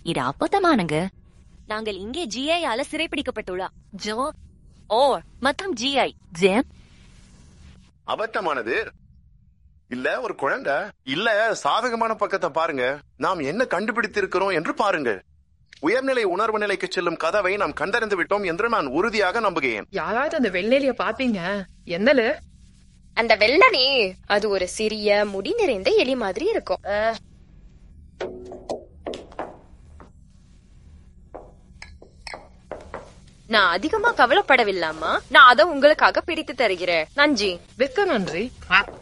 இது அப்பத்தமானங்க. நாங்கள் இங்கே ஜிஐ ஆல சிறைப்பிடிக்கப்பட்டுள்ளா. ஜோ ஓ மற்றும் ஜிஐ ஜேம் அபத்தமானது இல்ல ஒரு குழந்தை இல்ல. சாதகமான பக்கத்தை பாருங்க. நாம் என்ன கண்டுபிடித்திருக்கிறோம் என்று பாருங்க. உயர்நிலை உணர்வு நிலைக்கு செல்லும் கதவை நாம் கண்டறிந்து விட்டோம் என்று நான் உறுதியாக நம்புகிறேன். யாராவது அந்த வெள்ளெலிய பாத்தீங்க? என்னல அந்த வெள்ளனே அது ஒரு சிறிய முடி நிறைந்த எலி மாதிரி இருக்கும். நான் அதிகமா கவலைப்படவில்லாமா? நான் அதை உங்களுக்காக பிடித்து தருகிறேன். நன்றி. வெக்க நன்றி.